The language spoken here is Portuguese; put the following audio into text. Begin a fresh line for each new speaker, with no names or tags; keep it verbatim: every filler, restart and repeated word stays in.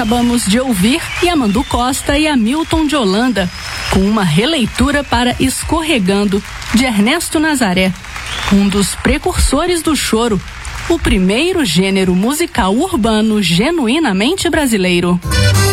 acabamos de ouvir Yamandu Costa e Hamilton de Holanda, com uma releitura para Escorregando, de Ernesto Nazaré, um dos precursores do choro, o primeiro gênero musical urbano genuinamente brasileiro.